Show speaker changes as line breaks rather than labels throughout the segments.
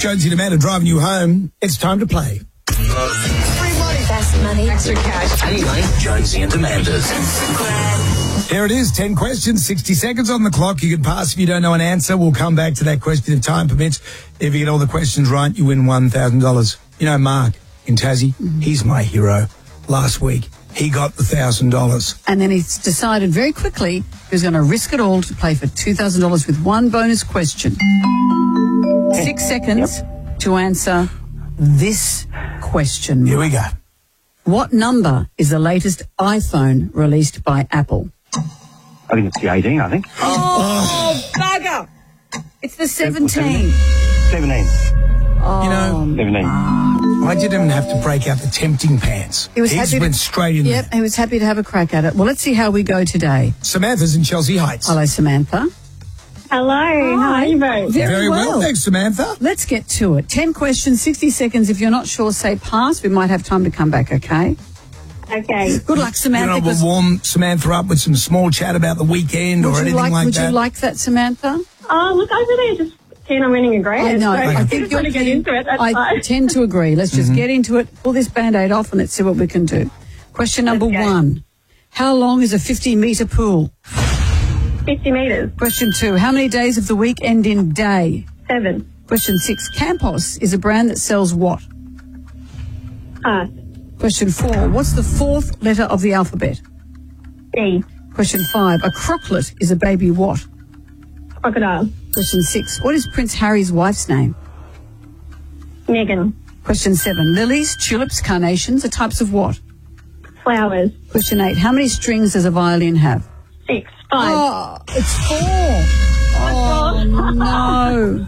Jonesy and Amanda driving you home. It's time to play.
Free money. Fast money. Extra cash.
Any money. Jonesy and Amanda's.
Here it is, 10 questions, 60 seconds on the clock. You can pass if you don't know an answer. We'll come back to that question if time permits. If you get all the questions right, you win $1,000. You know Mark in Tassie? He's my hero. Last week, he got the $1,000.
And then he's decided very quickly he was going to risk it all to play for $2,000 with one bonus question. 6 seconds to answer this question.
Here we go.
What number is the latest iPhone released by Apple?
I think it's the 18, I think.
Oh, bugger! It's the 17.
17.
Oh,
You know,
17.
I didn't have to break out the tempting pants.
He was happy
went straight in
Yep,
there.
he was happy to have a crack at it. Well, let's see how we go today.
Samantha's in Chelsea Heights.
Hello, Samantha.
Hello, how are you both?
Very well.
Thanks, Samantha.
Let's get to it. 10 questions, 60 seconds. If you're not sure, say pass. We might have time to come back, okay?
Okay.
Good luck, Samantha.
You know, we'll warm Samantha up with some small chat about the weekend or anything like
would
that.
you like that, Samantha?
Oh, look, I really just keen on winning a grade.
I know.
So
I
I
think
just want to get into it. That's
I
fine.
tend to agree. Let's just get into it, pull this Band-Aid off, and let's see what we can do. Question number
Okay.
1. How long is a 50-metre pool?
50 metres.
Question 2. How many days of the week end in day?
7.
Question 6. Campos is a brand that sells what?
Pass.
Question 4. What's the 4th letter of the alphabet?
D.
Question 5. A croclet is a baby what?
Crocodile.
Question 6. What is Prince Harry's wife's name?
Megan.
Question 7. Lilies, tulips, carnations are types of what?
Flowers.
Question 8. How many strings does a violin have?
6. 5.
Oh, it's 4. Oh, no.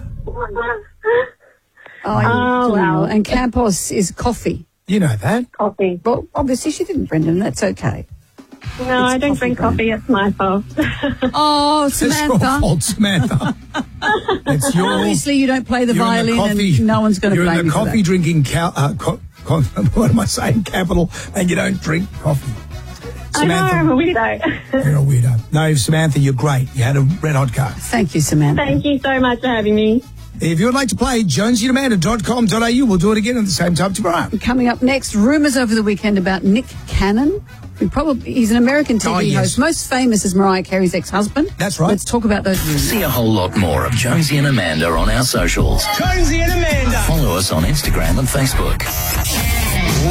Oh,
wow.
And Campos is coffee.
You know that.
Coffee.
Well, obviously she didn't, Brendan. That's okay.
No, I don't drink coffee. It's my fault.
Oh,
It's your
Samantha.
fault, Samantha. It's your...
Obviously you don't play the
You're in
violin
coffee,
and no one's going to
You're
blame
in
you
the
for that.
coffee drinking... what am I saying? Capital, and you don't drink coffee.
I know, I'm a weirdo.
You're a weirdo. No, Samantha, you're great. You had a red hot car.
Thank you, Samantha.
Thank you so much for having me.
If you would like to play, jonesyandamanda.com.au. We'll do it again at the same time tomorrow.
Coming up next, rumours over the weekend about Nick Cannon. He's an American TV
yes.
host, most famous as Mariah Carey's ex-husband.
That's right.
Let's talk about those rumours.
See a whole lot more of Jonesy and Amanda on our socials.
Jonesy and Amanda.
Follow us on Instagram and Facebook.